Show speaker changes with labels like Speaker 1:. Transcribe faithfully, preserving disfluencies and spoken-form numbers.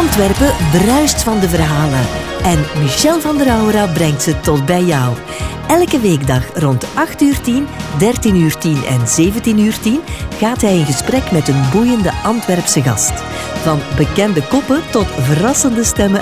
Speaker 1: Antwerpen bruist van de verhalen. En Michel van der Aura brengt ze tot bij jou. Elke weekdag rond acht uur tien, dertien uur tien en zeventien uur tien gaat hij in gesprek met een boeiende Antwerpse gast. Van bekende koppen tot verrassende stemmen